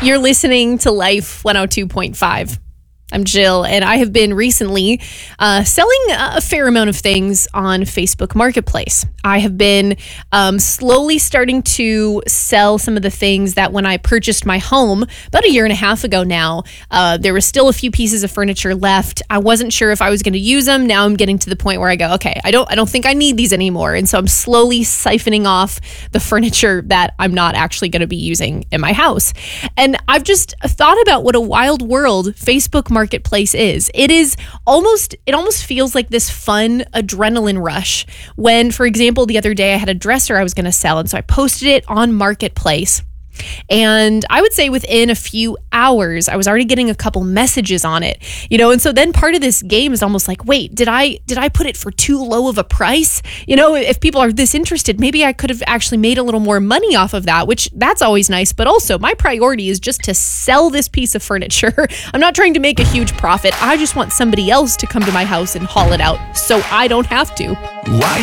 You're listening to Life 102.5. I'm Jill, and I have been recently selling a fair amount of things on Facebook Marketplace. I have been slowly starting to sell some of the things that when I purchased my home about a year and a half ago now, there was still a few pieces of furniture left. I wasn't sure if I was going to use them. Now I'm getting to the point where I go, okay, I don't think I need these anymore. And so I'm slowly siphoning off the furniture that I'm not actually going to be using in my house. And I've just thought about what a wild world Facebook Marketplace is. It almost feels like this fun adrenaline rush when, for example, the other day I had a dresser I was going to sell, and so I posted it on Marketplace. And I would say within a few hours, I was already getting a couple messages on it, and so then part of this game is almost like, wait, did I put it for too low of a price? If people are this interested, maybe I could have actually made a little more money off of that, which that's always nice. But also my priority is just to sell this piece of furniture. I'm not trying to make a huge profit. I just want somebody else to come to my house and haul it out so I don't have to. Life